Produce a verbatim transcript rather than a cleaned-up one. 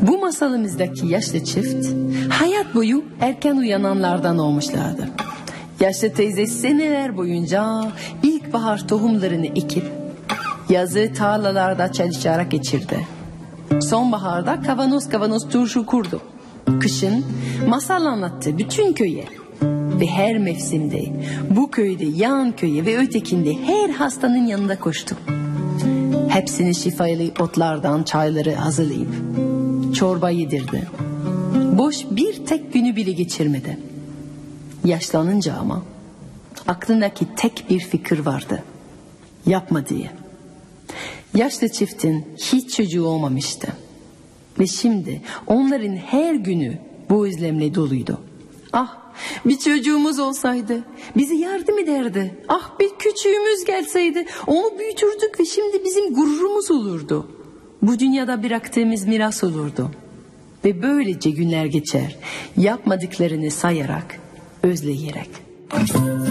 Bu masalımızdaki yaşlı çift hayat boyu erken uyananlardan olmuşlardı. Yaşlı teyze seneler boyunca ilkbahar tohumlarını ekip yazı tarlalarda çalışarak geçirdi. Sonbaharda kavanoz kavanoz turşu kurdu. Kışın masal anlattı bütün köye. Ve her mevsimde bu köyde yan köye ve ötekinde her hastanın yanında koştu. Hepsini şifalı otlardan çayları hazırlayıp çorba yedirdi. Boş bir tek günü bile geçirmedi. Yaşlanınca ama aklındaki tek bir fikir vardı. Yapma diye. Yaşlı çiftin hiç çocuğu olmamıştı. Ve şimdi onların her günü bu özlemle doluydu. Ah, bir çocuğumuz olsaydı, bize yardım ederdi. Ah, bir küçüğümüz gelseydi, onu büyütürdük ve şimdi bizim gururumuz olurdu. Bu dünyada bıraktığımız miras olurdu. Ve böylece günler geçer, yapmadıklarını sayarak, özleyerek.